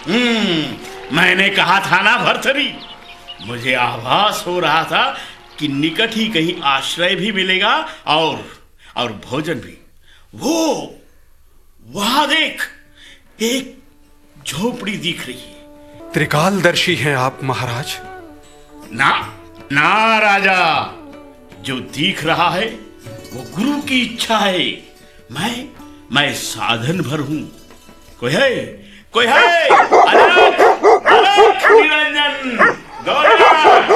मैंने कहा था ना भर्तरी, मुझे आभास हो रहा था कि निकट ही कहीं आश्रय भी मिलेगा और भोजन भी। वो वहां देख, एक झोपड़ी दिख रही है। त्रिकालदर्शी हैं आप महाराज। ना ना राजा, जो दिख रहा है वो गुरु की इच्छा है। मैं साधन भर हूं। कोई है? कोई है? अलख, अलख निरंजन, गौरा,